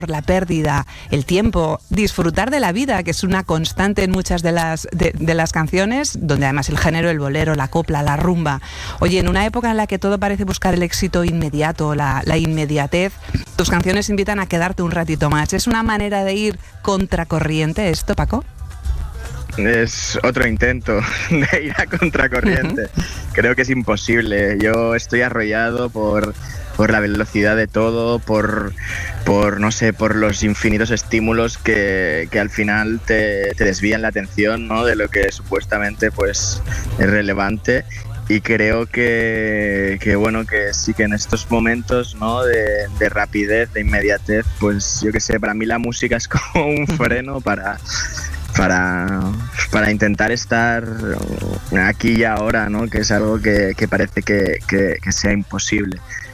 la pérdida, el tiempo, disfrutar de la vida, que es una constante en muchas de las canciones, donde además el género, el bolero, la copla, la rumba. Oye, en una época en la que todo parece buscar el éxito inmediato, la inmediatez, tus canciones invitan a quedarte un ratito más. ¿Es una manera de ir contracorriente esto, Paco? Es otro intento de ir a contracorriente. Creo que es imposible. Yo estoy arrollado por la velocidad de todo, por no sé, por los infinitos estímulos que al final te desvían la atención, ¿no?, de lo que supuestamente pues es relevante. Y creo que bueno, que sí, que en estos momentos, ¿no?, de rapidez, de inmediatez, pues yo qué sé, para mí la música es como un freno para intentar estar aquí y ahora, ¿no?, que es algo que parece que sea imposible.